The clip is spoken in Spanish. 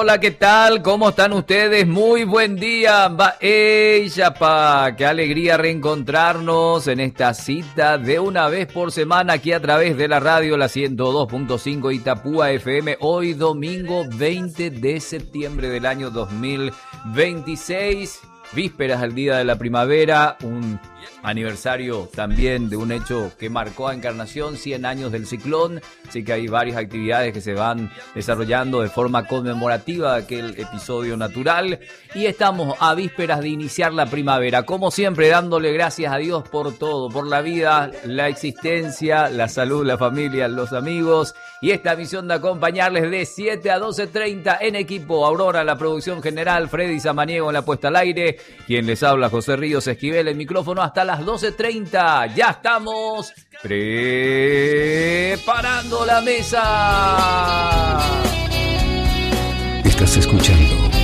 hola, ¿qué tal? ¿Cómo están ustedes? Muy buen día. Yapa, qué alegría reencontrarnos en esta cita de una vez por semana aquí a través de la radio, la 102.5 Itapúa FM. Hoy domingo 20 de septiembre del año 2026. Vísperas al día de la primavera, un aniversario también de un hecho que marcó a Encarnación, 100 años del ciclón, así que hay varias actividades que se van desarrollando de forma conmemorativa de aquel episodio natural y estamos a vísperas de iniciar la primavera, como siempre dándole gracias a Dios por todo, por la vida, la existencia, la salud, la familia, los amigos y esta misión de acompañarles de 7 a 12:30 en equipo. Aurora, la producción general, Freddy Samaniego en la puesta al aire, quien les habla, José Ríos Esquivel, el micrófono hasta las 12:30. Ya estamos preparando la mesa. Estás escuchando